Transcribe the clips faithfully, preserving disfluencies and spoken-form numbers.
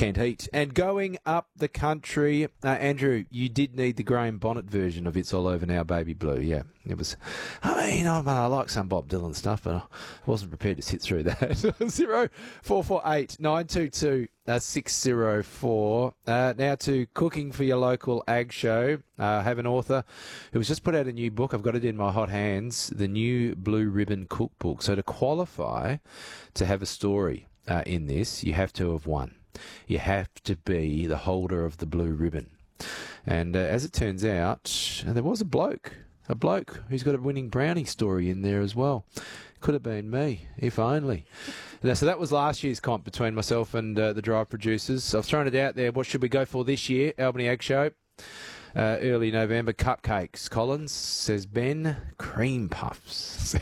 Kent Heat. And going up the country, uh, Andrew, you did need the Graham Bonnet version of It's All Over Now, Baby Blue. Yeah, it was, I mean, I, I like some Bob Dylan stuff, but I wasn't prepared to sit through that. Zero four four eight nine two two six zero four. Uh, now to cooking for your local ag show. Uh, I have an author who has just put out a new book. I've got it in my hot hands, the new Blue Ribbon Cookbook. So to qualify to have a story uh, in this, you have to have won. You have to be the holder of the blue ribbon. And uh, as it turns out, there was a bloke, a bloke who's got a winning brownie story in there as well. Could have been me, if only. Now, so that was last year's comp between myself and uh, the Drive producers. I've thrown it out there. What should we go for this year? Albany Ag Show. Uh, early November, cupcakes. Collins says Ben, cream puffs.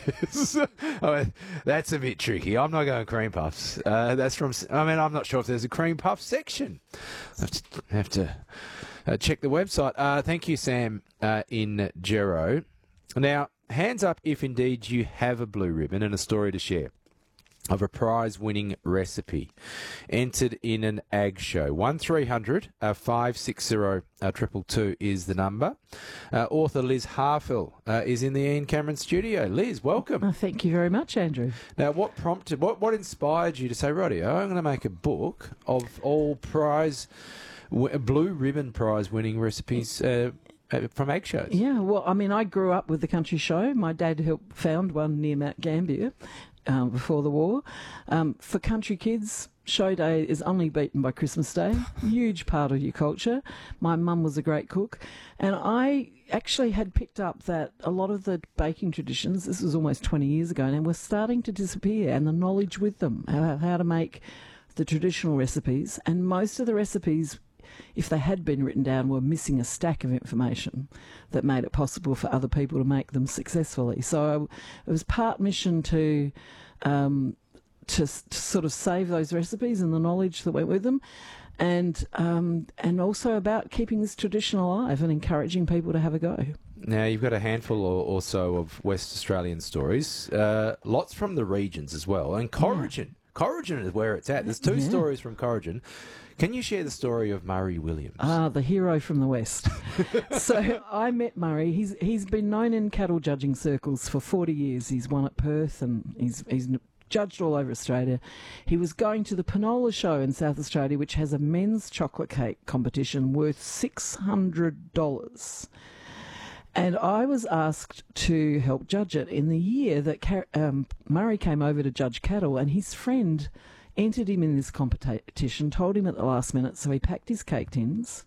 Oh, that's a bit tricky. I'm not going cream puffs. Uh, that's from. I mean, I'm not sure if there's a cream puff section. I have to, have to uh, check the website. Uh, thank you, Sam, uh, in Gero. Now, hands up if indeed you have a blue ribbon and a story to share of a prize-winning recipe entered in an ag show. one three hundred five six zero two two two is the number. Uh, author Liz Harfill uh, is in the Ian Cameron studio. Liz, welcome. Oh, thank you very much, Andrew. Now, what prompted, what, what inspired you to say, rightio, I'm going to make a book of all prize, w- blue ribbon prize-winning recipes uh, from ag shows? Yeah, well, I mean, I grew up with the country show. My dad helped found one near Mount Gambier. Um, before the war. Um, for country kids, show day is only beaten by Christmas Day. Huge part of your culture. My mum was a great cook. And I actually had picked up that a lot of the baking traditions, this was almost twenty years ago now, were starting to disappear, and the knowledge with them, how, how to make the traditional recipes. And most of the recipes, if they had been written down, were missing a stack of information that made it possible for other people to make them successfully. So it was part mission to um, to, to sort of save those recipes and the knowledge that went with them, and um, and also about keeping this tradition alive and encouraging people to have a go. Now, you've got a handful or, or so of West Australian stories, uh, lots from the regions as well, and Corrigan. Yeah. Corrigan is where it's at. There's two yeah. stories from Corrigan. Can you share the story of Murray Williams? Ah, the hero from the West. So I met Murray. He's he's been known in cattle judging circles for forty years. He's won at Perth and he's he's judged all over Australia. He was going to the Penola show in South Australia, which has a men's chocolate cake competition worth six hundred dollars. And I was asked to help judge it in the year that um, Murray came over to judge cattle, and his friend entered him in this competition, told him at the last minute, so he packed his cake tins,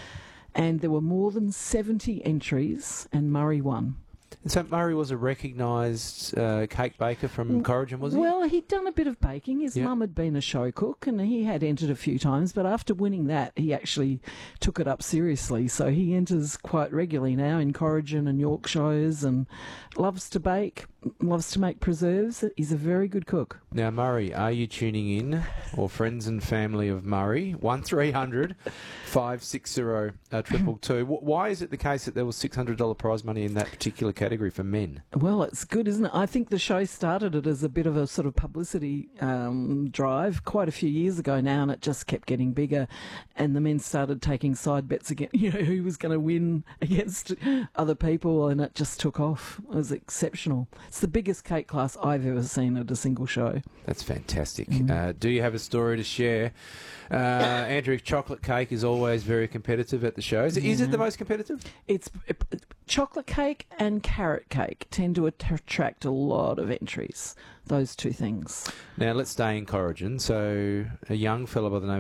and there were more than seventy entries, and Murray won. And so Murray was a recognised uh, cake baker from Corrigan, was he? Well, he'd done a bit of baking. His yep. mum had been a show cook, and he had entered a few times, but after winning that, he actually took it up seriously. So he enters quite regularly now in Corrigan and York shows, and loves to bake, loves to make preserves. He's a very good cook. Now, Murray, are you tuning in, or friends and family of Murray? one three hundred five six zero two two two. Why is it the case that there was six hundred dollars prize money in that particular category for men? Well, it's good, isn't it? I think the show started it as a bit of a sort of publicity um, drive quite a few years ago now, and it just kept getting bigger, and the men started taking side bets again, you know, who was going to win against other people, and it just took off. It was exceptional. It's the biggest cake class I've ever seen at a single show. That's fantastic. Mm. Uh, do you have a story to share? Uh, Andrew, chocolate cake is always very competitive at the shows. Yeah. Is it the most competitive? It's it, chocolate cake and carrot cake tend to attract a lot of entries, those two things. Now, let's stay in Corrigan. So a young fellow by the name